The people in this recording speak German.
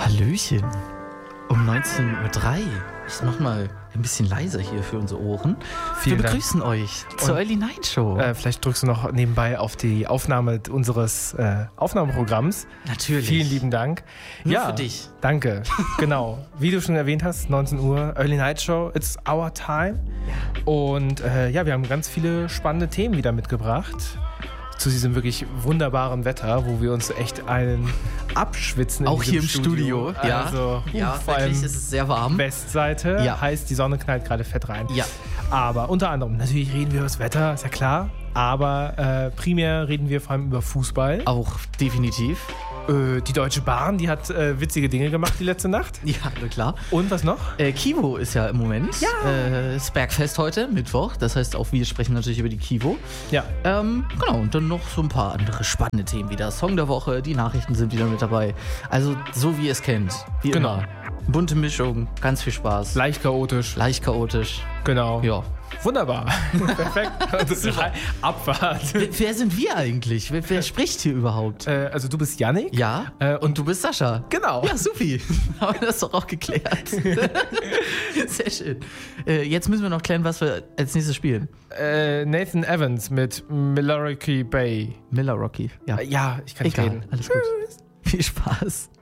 Hallöchen. Um 19:03 Uhr. Ich mach mal ein bisschen leiser hier für unsere Ohren. Wir begrüßen euch zur Early Night Show. Vielleicht drückst du noch nebenbei auf die Aufnahme unseres Aufnahmeprogramms. Natürlich. Vielen lieben Dank. Nur für dich. Danke. Genau. Wie du schon erwähnt hast, 19 Uhr, Early Night Show, it's our time. Ja. Und wir haben ganz viele spannende Themen wieder mitgebracht. Zu diesem wirklich wunderbaren Wetter, wo wir uns echt einen abschwitzen. Auch hier im Studio. Ja, also, vor allem ist es sehr warm. Westseite heißt, die Sonne knallt gerade fett rein. Ja. Aber unter anderem, natürlich reden wir über das Wetter, ist ja klar. Aber primär reden wir vor allem über Fußball. Auch definitiv. Die Deutsche Bahn, die hat witzige Dinge gemacht die letzte Nacht. Ja, na klar. Und was noch? Kivo ist ja im Moment. Ja. Das Bergfest heute, Mittwoch. Das heißt, auch wir sprechen natürlich über die Kivo. Ja. Genau, und dann noch so ein paar andere spannende Themen wieder. Song der Woche, die Nachrichten sind wieder mit dabei. Also, so wie ihr es kennt. Wie immer. Bunte Mischung, ganz viel Spaß. Leicht chaotisch. Genau. Ja. Wunderbar. Perfekt. Abfahrt. Wer sind wir eigentlich? Wer spricht hier überhaupt? Also du bist Yannick. Ja. Und du bist Sascha. Genau. Ja, supi. Haben wir das doch auch geklärt. Sehr schön. Jetzt müssen wir noch klären, was wir als nächstes spielen. Nathan Evans mit Milwaukee Bay. Milwaukee. Ja. Ja, ich kann nicht reden. Alles gut. Viel Spaß.